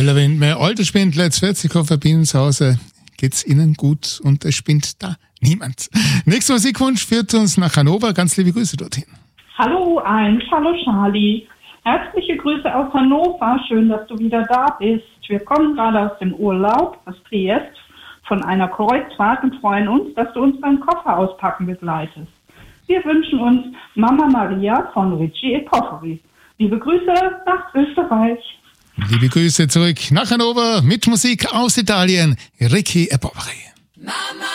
Weil wenn man alte Spindler jetzt 40 Jahre verbinden zu Hause, geht's ihnen gut und es spinnt da niemand. Nächster Musikwunsch führt uns nach Hannover. Ganz liebe Grüße dorthin. Hallo U1, hallo Charlie. Herzliche Grüße aus Hannover. Schön, dass du wieder da bist. Wir kommen gerade aus dem Urlaub aus Triest von einer Kreuzfahrt und freuen uns, dass du uns beim Koffer auspacken begleitest. Wir wünschen uns Mama Maria von Richie Epoffery. Liebe Grüße nach Österreich. Liebe Grüße zurück nach Hannover mit Musik aus Italien. Richie Epoffery.